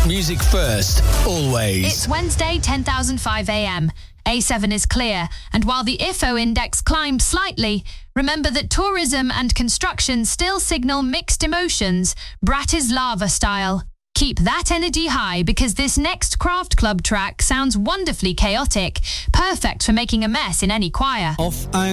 Music first, always. It's Wednesday, 10,005 AM. A7 is clear, and while the IFO index climbed slightly, remember that tourism and construction still signal mixed emotions, Bratislava style. Keep that energy high because this next Craft Club track sounds wonderfully chaotic, perfect for making a mess in any choir. Of